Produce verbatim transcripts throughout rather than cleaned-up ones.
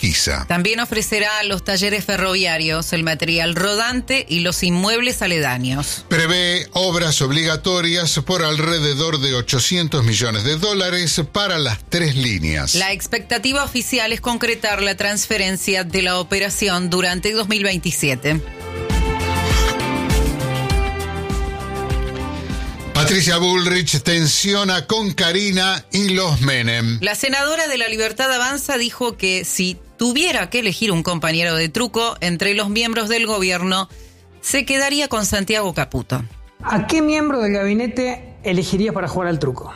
Urquiza. También ofrecerá los talleres ferroviarios, el material rodante y los inmuebles aledaños. Prevé obras obligatorias por alrededor de ochocientos millones de dólares para las tres líneas. La expectativa oficial es concretar la transferencia de la operación durante dos mil veintisiete. Patricia Bullrich tensiona con Karina y los Menem. La senadora de La Libertad Avanza dijo que si tuviera que elegir un compañero de truco entre los miembros del gobierno, se quedaría con Santiago Caputo. ¿A qué miembro del gabinete elegirías para jugar al truco?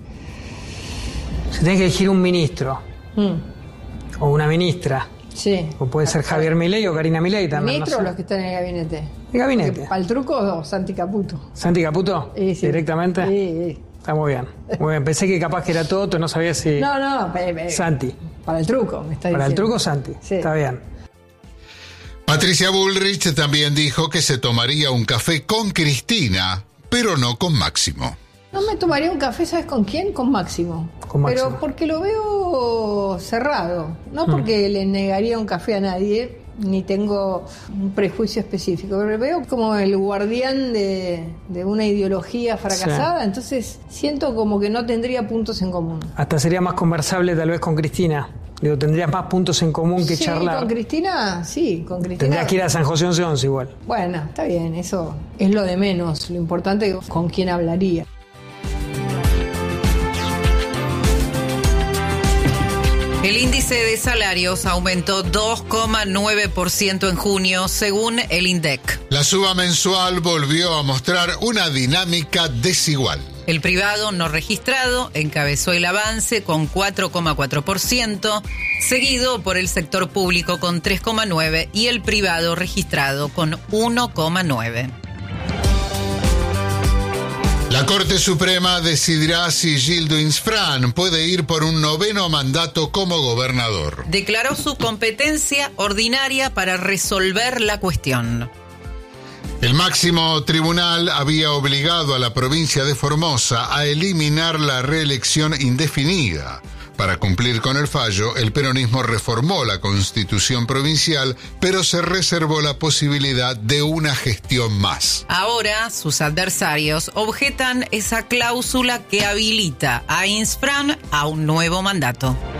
Si tenés que elegir un ministro mm. o una ministra. Sí. O puede ser Javier Milei o Karina Milei también. ¿Ministro no sé. o los que están en el gabinete? El gabinete. Porque ¿para el truco o Santi Caputo? ¿Santi Caputo? Sí, sí. ¿Directamente? Sí, sí. Está muy bien. Muy bien. Pensé que capaz que era Toto, no sabía si... No, no. Pe, pe, Santi. Para el truco, me está diciendo. Para el truco, Santi. Sí. Está bien. Patricia Bullrich también dijo que se tomaría un café con Cristina, pero no con Máximo. No me tomaría un café, ¿sabes con quién? Con Máximo. Con Máximo. Pero porque lo veo cerrado. No porque mm. le negaría un café a nadie, ni tengo un prejuicio específico. Pero lo veo como el guardián de, de una ideología fracasada. Sí. Entonces siento como que no tendría puntos en común. Hasta sería más conversable tal vez con Cristina. Digo, tendrías más puntos en común que sí, charlar. Con Cristina, sí, con Cristina. Tendrías que ir a San José once once igual. Bueno, está bien, eso es lo de menos. Lo importante es con quién hablaría. El índice de salarios aumentó dos coma nueve por ciento en junio, según el INDEC. La suba mensual volvió a mostrar una dinámica desigual. El privado no registrado encabezó el avance con cuatro coma cuatro por ciento, seguido por el sector público con tres coma nueve por ciento y el privado registrado con uno coma nueve por ciento. La Corte Suprema decidirá si Gildo Insfrán puede ir por un noveno mandato como gobernador. Declaró su competencia ordinaria para resolver la cuestión. El máximo tribunal había obligado a la provincia de Formosa a eliminar la reelección indefinida. Para cumplir con el fallo, el peronismo reformó la constitución provincial, pero se reservó la posibilidad de una gestión más. Ahora, sus adversarios objetan esa cláusula que habilita a Insfrán a un nuevo mandato.